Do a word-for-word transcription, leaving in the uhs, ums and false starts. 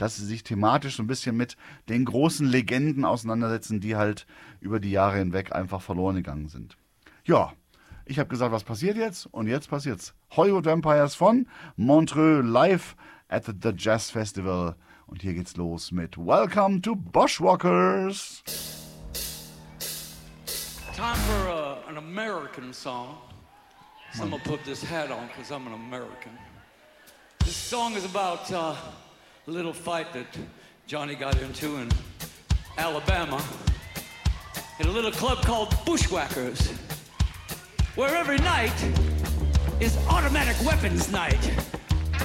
dass sie sich thematisch so ein bisschen mit den großen Legenden auseinandersetzen, die halt über die Jahre hinweg einfach verloren gegangen sind. Ja, ich habe gesagt, was passiert jetzt? Und jetzt passiert's. Hollywood Vampires von Montreux live at the Jazz Festival. Und hier geht's los mit Welcome to Bushwhackers. Time for uh, an American song. So I'm gonna put this hat on because I'm an American. This song is about uh, a little fight that Johnny got into in Alabama in a little club called Bushwhackers, where every night is automatic weapons night.